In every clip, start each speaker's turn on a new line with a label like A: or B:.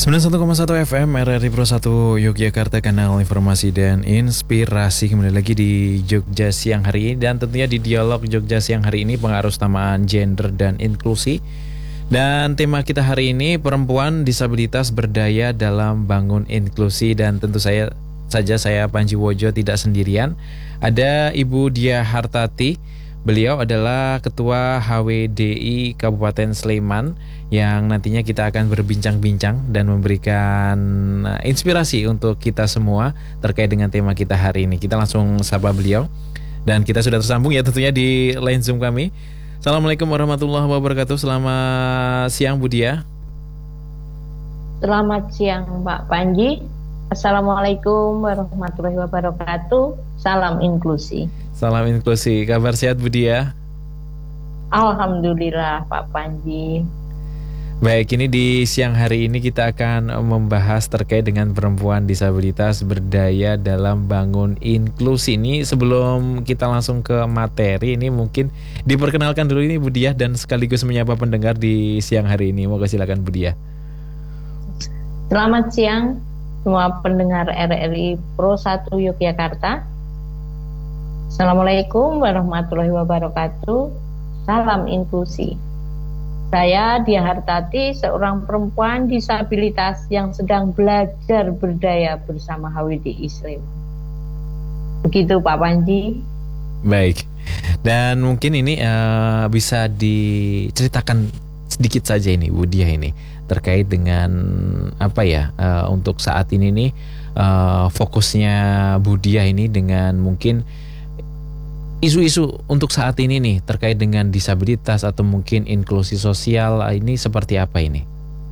A: 91,1 FM RRI Pro 1 Yogyakarta, kanal informasi dan inspirasi. Kembali lagi di Jogja Siang hari ini, dan tentunya di dialog Jogja Siang hari ini pengaruh utamaan gender dan inklusi. Dan tema kita hari ini, perempuan disabilitas berdaya dalam bangun inklusi. Dan tentu saya Panji Wojo tidak sendirian. Ada Ibu Diah Hartati. Beliau adalah Ketua HWDI Kabupaten Sleman, yang nantinya kita akan berbincang-bincang dan memberikan inspirasi untuk kita semua terkait dengan tema kita hari ini. Kita langsung sapa beliau, dan kita sudah tersambung ya tentunya di line Zoom kami. Assalamualaikum warahmatullahi wabarakatuh. Selamat siang Bu Diah.
B: Selamat siang Pak Panji. Assalamualaikum warahmatullahi wabarakatuh. Salam inklusi.
A: Salam inklusi. Kabar sehat Bu Diah?
B: Alhamdulillah Pak Panji.
A: Baik, ini di siang hari ini kita akan membahas terkait dengan perempuan disabilitas berdaya dalam bangun inklusi. Ini sebelum kita langsung ke materi, ini mungkin diperkenalkan dulu ini Bu Diah dan sekaligus menyapa pendengar di siang hari ini. Moga silakan Bu Diah.
B: Selamat siang semua pendengar RRI Pro 1 Yogyakarta. Assalamualaikum warahmatullahi wabarakatuh. Salam inklusi. Saya Diah Hartati, seorang perempuan disabilitas yang sedang belajar berdaya bersama HWDI Sleman. Begitu Pak Panji.
A: Baik. Dan mungkin ini bisa diceritakan sedikit saja ini Bu Diah ini terkait dengan apa ya, untuk saat ini nih fokusnya Bu Diah ini dengan mungkin isu-isu untuk saat ini nih terkait dengan disabilitas atau mungkin inklusi sosial ini seperti apa ini?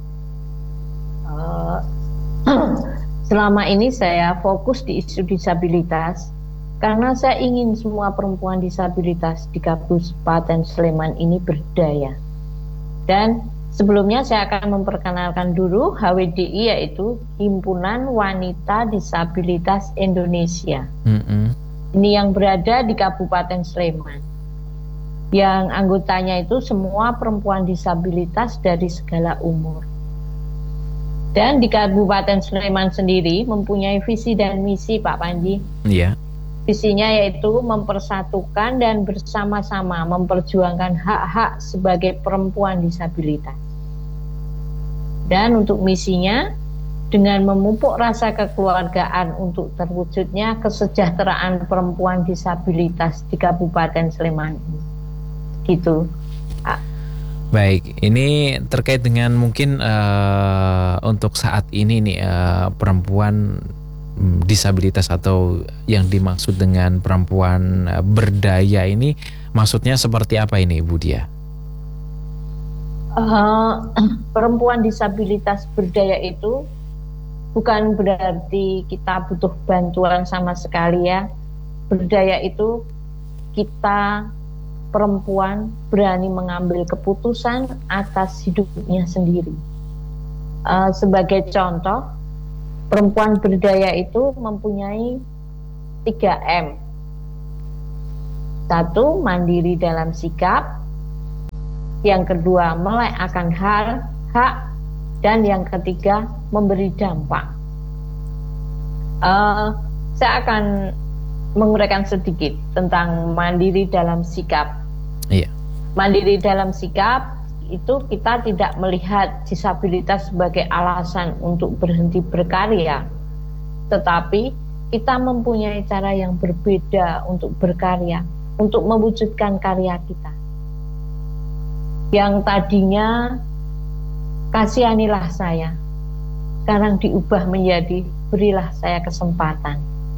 B: Selama ini saya fokus di isu disabilitas karena saya ingin semua perempuan disabilitas di Kabupaten Sleman ini berdaya. Dan sebelumnya saya akan memperkenalkan dulu HWDI, yaitu Himpunan Wanita Disabilitas Indonesia. Ini yang berada di Kabupaten Sleman, yang anggotanya itu semua perempuan disabilitas dari segala umur. Dan di Kabupaten Sleman sendiri mempunyai visi dan misi Pak Panji.
A: Iya.
B: Visinya yaitu mempersatukan dan bersama-sama memperjuangkan hak-hak sebagai perempuan disabilitas. Dan untuk misinya, dengan memupuk rasa kekeluargaan untuk terwujudnya kesejahteraan perempuan disabilitas di Kabupaten Sleman ini. Gitu.
A: Baik, ini terkait dengan mungkin untuk saat ini nih perempuan disabilitas atau yang dimaksud dengan perempuan berdaya ini maksudnya seperti apa ini Bu Diah?
B: Perempuan disabilitas berdaya itu bukan berarti kita butuh bantuan sama sekali ya. Berdaya itu kita perempuan berani mengambil keputusan atas hidupnya sendiri. Sebagai contoh, perempuan berdaya itu mempunyai 3M. 1. Mandiri dalam sikap. Yang kedua, melek akan hak. Dan yang ketiga, memberi dampak. Saya akan menguraikan sedikit tentang mandiri dalam sikap.
A: Iya.
B: Mandiri dalam sikap itu kita tidak melihat disabilitas sebagai alasan untuk berhenti berkarya, tetapi kita mempunyai cara yang berbeda untuk berkarya, untuk mewujudkan karya kita. Yang tadinya kasihanilah saya, sekarang diubah menjadi berilah saya kesempatan.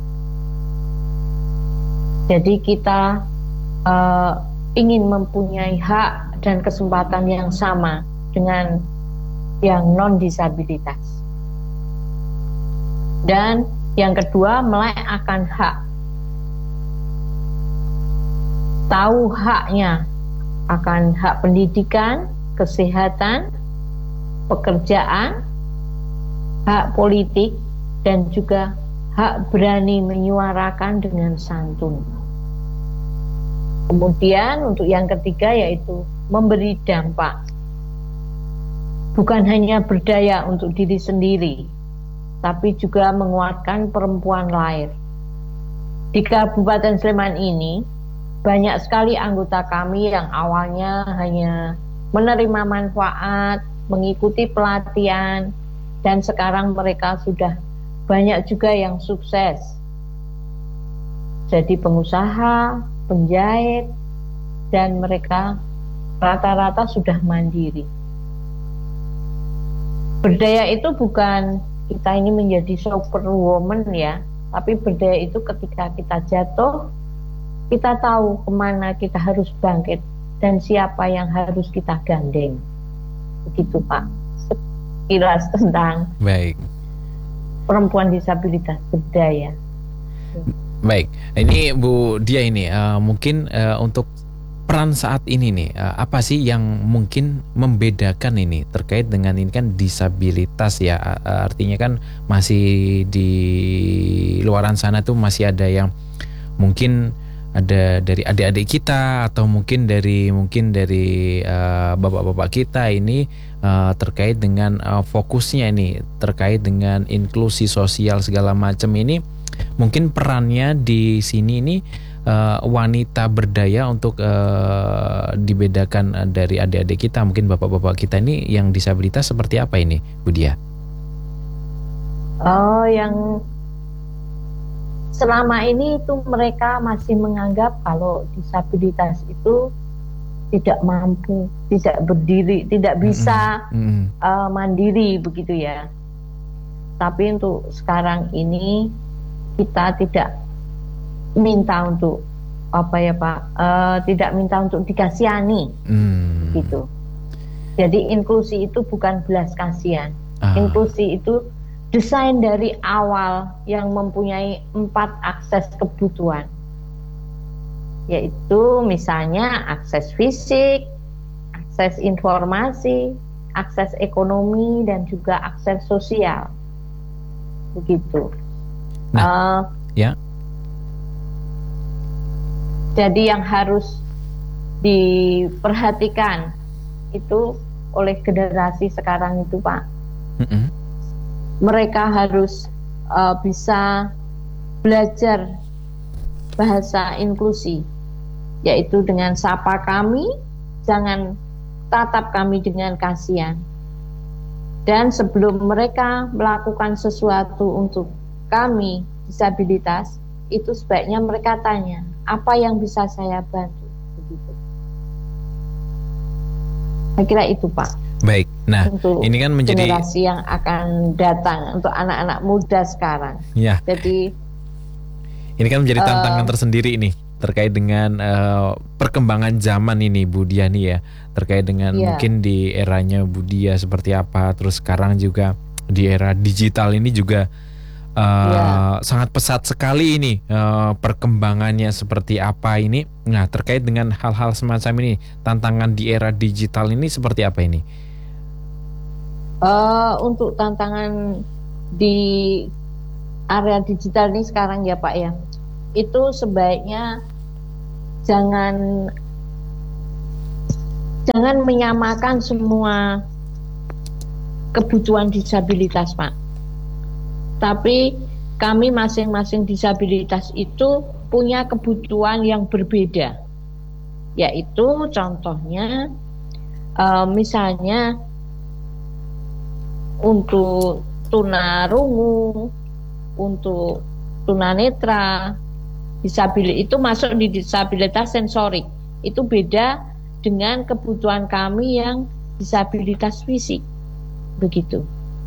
B: Jadi kita ingin mempunyai hak dan kesempatan yang sama dengan yang non-disabilitas. Dan yang kedua, melek akan hak. Tahu haknya akan hak pendidikan, kesehatan, pekerjaan, hak politik, dan juga hak berani menyuarakan dengan santun. Kemudian untuk yang ketiga yaitu memberi dampak. bukan hanya berdaya untuk diri sendiri, tapi juga menguatkan perempuan lain. Di Kabupaten Sleman ini, banyak sekali anggota kami yang awalnya hanya menerima manfaat, mengikuti pelatihan, dan sekarang mereka sudah banyak juga yang sukses. Jadi pengusaha, penjahit, dan mereka rata-rata sudah mandiri. Berdaya itu bukan kita ini menjadi superwoman ya, tapi berdaya itu ketika kita jatuh, kita tahu kemana kita harus bangkit dan siapa yang harus kita gandeng. Begitu Pak, sekilas tentang
A: Baik.
B: perempuan disabilitas berdaya.
A: Baik, ini Bu Dia ini mungkin untuk peran saat ini nih, apa sih yang mungkin membedakan ini terkait dengan ini kan disabilitas ya, artinya kan masih di luaran sana tuh masih ada yang mungkin ada dari adik-adik kita atau mungkin dari bapak-bapak kita ini terkait dengan fokusnya ini terkait dengan inklusi sosial segala macam ini, mungkin perannya di sini ini wanita berdaya untuk dibedakan dari adik-adik kita, mungkin bapak-bapak kita ini yang disabilitas seperti apa ini, Bu Dia?
B: Oh, yang selama ini itu mereka masih menganggap kalau disabilitas itu tidak mampu, tidak berdiri, tidak bisa mandiri begitu ya. Tapi untuk sekarang ini kita tidak minta untuk apa ya Pak, tidak minta untuk dikasihani gitu. Jadi inklusi itu bukan belas kasihan. Inklusi itu desain dari awal yang mempunyai 4 akses kebutuhan, yaitu misalnya akses fisik, akses informasi, akses ekonomi, dan juga akses sosial. Begitu.
A: Ya.
B: Jadi yang harus diperhatikan itu oleh generasi sekarang itu Pak, mereka harus bisa belajar bahasa inklusi, yaitu dengan sapa kami, jangan tatap kami dengan kasihan. Dan sebelum mereka melakukan sesuatu untuk kami disabilitas, itu sebaiknya mereka tanya, apa yang bisa saya bantu? Begitu. Saya kira itu Pak.
A: Baik, nah
B: untuk
A: ini kan menjadi
B: generasi yang akan datang, untuk anak-anak muda sekarang.
A: Ya.
B: Jadi
A: ini kan menjadi tantangan tersendiri ini terkait dengan perkembangan zaman ini Bu Dia nih ya, terkait dengan mungkin di eranya Bu Dia seperti apa, terus sekarang juga di era digital ini juga sangat pesat sekali ini perkembangannya seperti apa ini. Nah terkait dengan hal-hal semacam ini, tantangan di era digital ini seperti apa ini?
B: Untuk tantangan di area digital ini sekarang ya Pak ya, itu sebaiknya jangan menyamakan semua kebutuhan disabilitas Pak. Tapi kami masing-masing disabilitas itu punya kebutuhan yang berbeda, yaitu contohnya misalnya untuk tunarungu, untuk tunanetra, disabilitas itu masuk di disabilitas sensorik. Itu beda dengan kebutuhan kami yang disabilitas fisik. Begitu.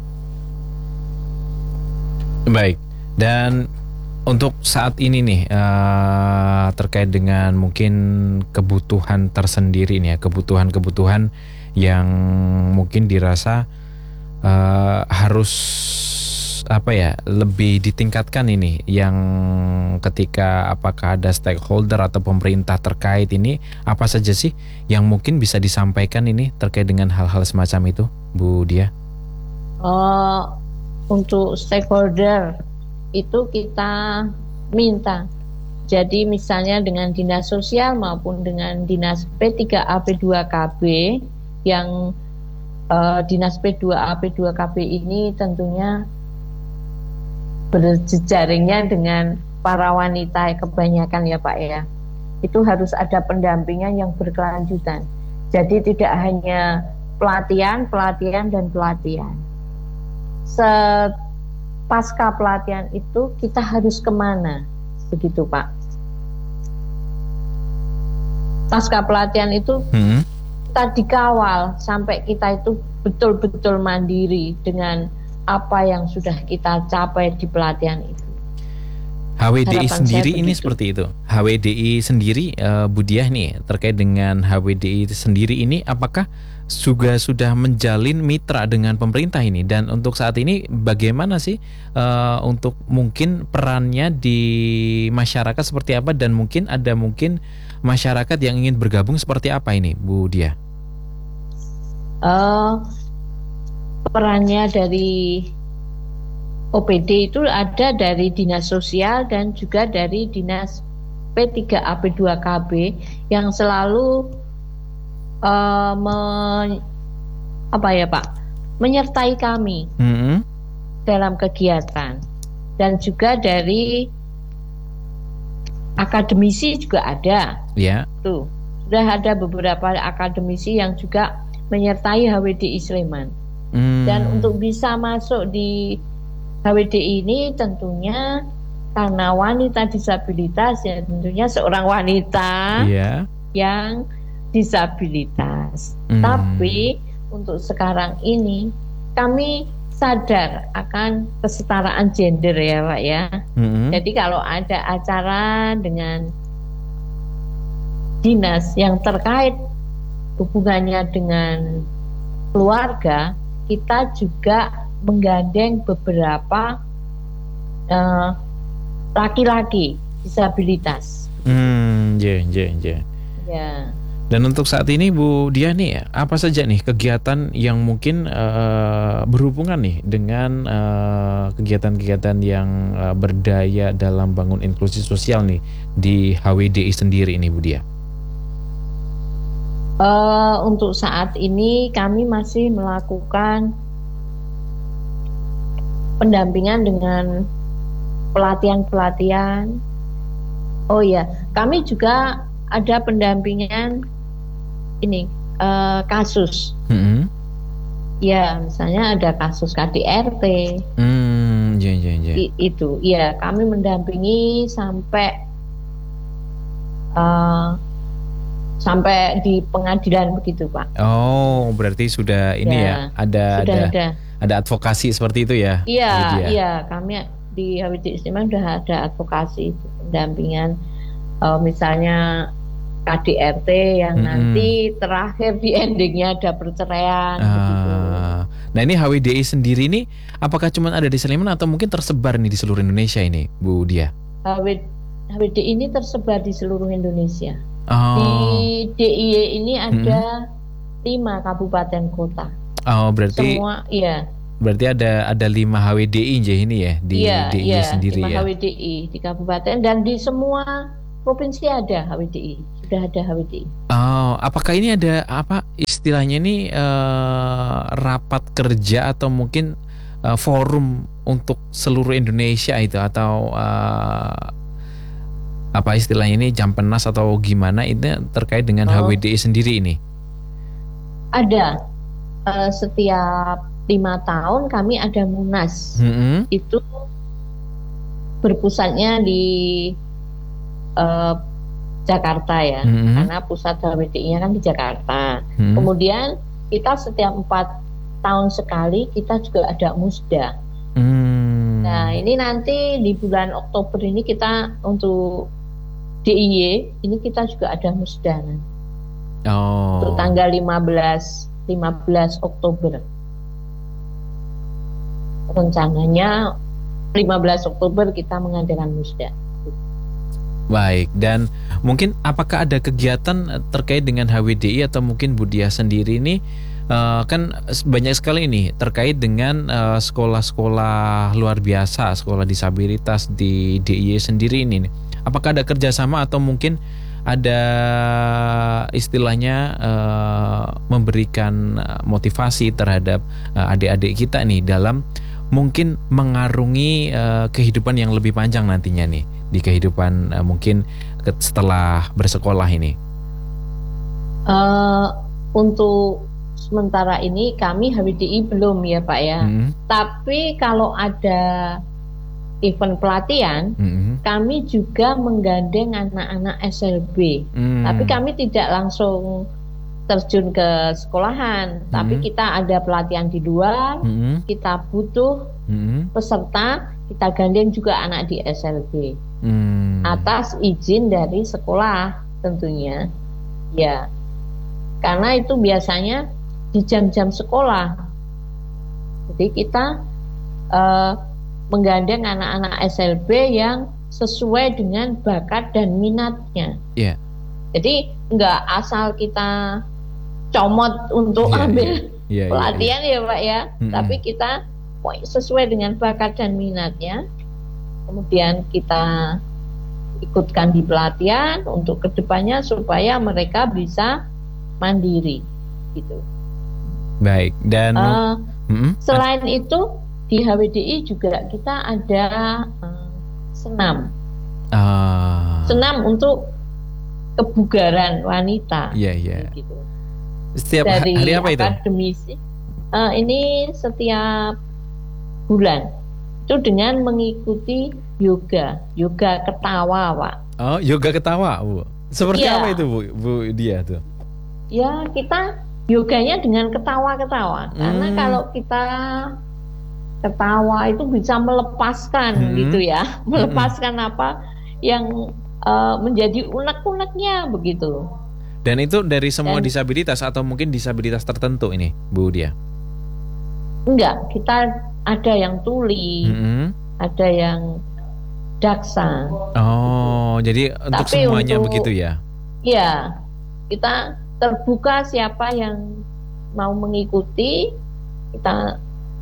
A: Baik. Dan untuk saat ini nih terkait dengan mungkin kebutuhan tersendiri nih ya, kebutuhan-kebutuhan yang mungkin dirasa harus apa ya, lebih ditingkatkan ini, yang ketika apakah ada stakeholder atau pemerintah terkait ini, apa saja sih yang mungkin bisa disampaikan ini terkait dengan hal-hal semacam itu, Bu Dia?
B: Untuk stakeholder itu kita minta, jadi misalnya dengan dinas sosial maupun dengan dinas P3A P2KB yang Dinas P2A, P2KB ini tentunya berjejaringnya dengan para wanita kebanyakan ya Pak ya. Itu harus ada pendampingan yang berkelanjutan. Jadi tidak hanya pelatihan, dan pelatihan. Pasca pelatihan itu kita harus kemana? Begitu Pak. Pasca pelatihan itu kita dikawal sampai kita itu betul-betul mandiri dengan apa yang sudah kita capai di pelatihan itu.
A: HWDI sendiri ini seperti itu. HWDI sendiri, Bu Diah nih, terkait dengan HWDI sendiri ini, apakah juga sudah menjalin mitra dengan pemerintah ini? Dan untuk saat ini bagaimana sih untuk mungkin perannya di masyarakat seperti apa? Dan mungkin masyarakat yang ingin bergabung seperti apa ini, Bu Diah?
B: Perannya dari OPD itu ada dari Dinas Sosial dan juga dari Dinas P3A P2KB yang selalu menyertai kami dalam kegiatan, dan juga dari akademisi juga ada. Tuh, sudah ada beberapa akademisi yang juga menyertai HWDI Sleman. Dan untuk bisa masuk di HWDI ini tentunya karena wanita disabilitas, ya tentunya seorang wanita yang disabilitas. Tapi untuk sekarang ini kami sadar akan kesetaraan gender ya Pak ya. Jadi kalau ada acara dengan dinas yang terkait hubungannya dengan keluarga, kita juga menggandeng beberapa laki-laki disabilitas. Ya.
A: Dan untuk saat ini Bu Diah nih, apa saja nih kegiatan yang mungkin berhubungan nih dengan kegiatan-kegiatan yang berdaya dalam bangun inklusi sosial nih di HWDI sendiri ini Bu Diah?
B: Untuk saat ini kami masih melakukan pendampingan dengan pelatihan. Oh ya, kami juga ada pendampingan ini kasus. Ya, misalnya ada kasus KDRT. Itu, ya kami mendampingi sampai di pengadilan begitu Pak.
A: Oh, berarti sudah ini ya ada advokasi seperti itu ya?
B: Iya, kami di HWDI Sleman sudah ada advokasi pendampingan, misalnya KDRT yang nanti terakhir di endingnya ada perceraian. Begitu.
A: Nah ini HWDI sendiri ini apakah cuma ada di Sleman atau mungkin tersebar nih di seluruh Indonesia ini Bu Diah?
B: HWDI ini tersebar di seluruh Indonesia. Di DIY ini ada 5 kabupaten kota.
A: Oh, berarti
B: semua
A: berarti ada 5 HWDI ini ya di DIY sendiri
B: 5
A: ya.
B: HWDI di kabupaten dan di semua provinsi ada HWDI. Sudah ada HWDI.
A: Oh, apakah ini ada istilahnya ini rapat kerja atau mungkin forum untuk seluruh Indonesia itu, atau apa istilahnya ini Jampenas atau gimana ini terkait dengan HWDI sendiri ini? Ada.
B: Setiap 5 tahun kami ada Munas. Itu berpusatnya di Jakarta ya, karena pusat HWDI-nya kan di Jakarta. Kemudian kita setiap 4 tahun sekali kita juga ada Musda. Nah ini nanti di bulan Oktober ini kita untuk DIY ini kita juga ada Musda nanti. Untuk tanggal 15 Oktober. Rencananya 15 Oktober kita mengadakan Musda.
A: Baik, dan mungkin apakah ada kegiatan terkait dengan HWDI atau mungkin Bu Diah sendiri ini kan banyak sekali ini terkait dengan sekolah-sekolah luar biasa, sekolah disabilitas di DIY sendiri ini. Apakah ada kerjasama atau mungkin ada istilahnya memberikan motivasi terhadap adik-adik kita nih dalam mungkin mengarungi kehidupan yang lebih panjang nantinya nih di kehidupan mungkin setelah bersekolah ini?
B: Untuk sementara ini kami HWDI belum ya Pak ya. Tapi kalau ada event pelatihan, kami juga menggandeng anak-anak SLB. Tapi kami tidak langsung terjun ke sekolahan, tapi kita ada pelatihan di luar, kita butuh peserta, kita gandeng juga anak di SLB. Atas izin dari sekolah tentunya. Ya. Karena itu biasanya di jam-jam sekolah. Jadi kita menggandeng anak-anak SLB yang sesuai dengan bakat dan minatnya. Yeah. Jadi nggak asal kita comot untuk ambil pelatihan ya Pak ya. Tapi kita sesuai dengan bakat dan minatnya. Kemudian kita ikutkan di pelatihan untuk kedepannya supaya mereka bisa mandiri gitu.
A: Baik, dan
B: selain itu di HWDI juga kita ada senam. Senam untuk kebugaran wanita. Gitu.
A: Setiap
B: dari
A: hari apa itu?
B: Akademisi. Ini setiap bulan. Itu dengan mengikuti yoga ketawa, Pak.
A: Oh, yoga ketawa, Bu. Seperti apa itu, Bu Dia tuh?
B: Ya, kita yoganya dengan ketawa-ketawa. Karena kalau kita ketawa itu bisa melepaskan gitu ya. Melepaskan apa yang menjadi unek-uneknya begitu.
A: Dan itu dari semua disabilitas atau mungkin disabilitas tertentu ini, Bu Dia?
B: Enggak, kita ada yang tuli, ada yang daksa.
A: Oh, jadi untuk semuanya begitu ya?
B: Iya, kita terbuka siapa yang mau mengikuti, kita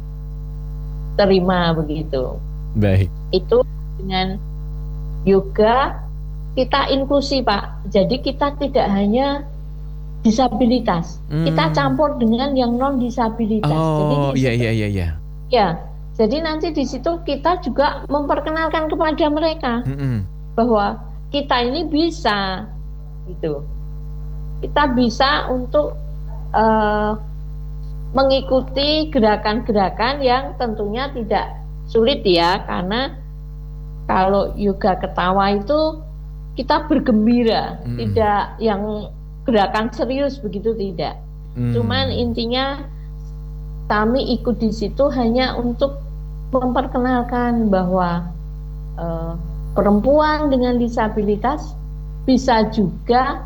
B: terima begitu.
A: Baik.
B: Itu dengan yoga kita inklusi Pak. Jadi kita tidak hanya disabilitas, kita campur dengan yang non disabilitas.
A: Oh, iya.
B: Ya, jadi nanti di situ kita juga memperkenalkan kepada mereka bahwa kita ini bisa, gitu. Kita bisa untuk mengikuti gerakan-gerakan yang tentunya tidak sulit ya, karena kalau yoga ketawa itu kita bergembira, tidak yang gerakan serius begitu, tidak. Cuman intinya kami ikut di situ hanya untuk memperkenalkan bahwa perempuan dengan disabilitas bisa juga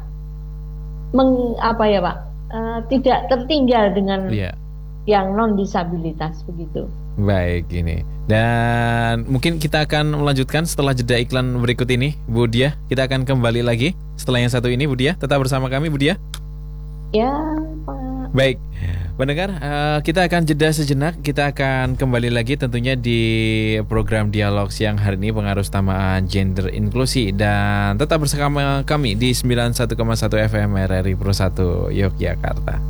B: tidak tertinggal dengan yang non disabilitas begitu.
A: Baik, ini. Dan mungkin kita akan melanjutkan setelah jeda iklan berikut ini, Bu Dia. Kita akan kembali lagi setelah yang satu ini, Bu Dia. Tetap bersama kami, Bu Dia.
B: Ya, Pak.
A: Baik, pendengar, kita akan jeda sejenak. Kita akan kembali lagi tentunya di program Dialog Siang hari ini, pengaruh utamaan gender inklusi. Dan tetap bersama kami di 91,1 FM RRI Pro 1 Yogyakarta.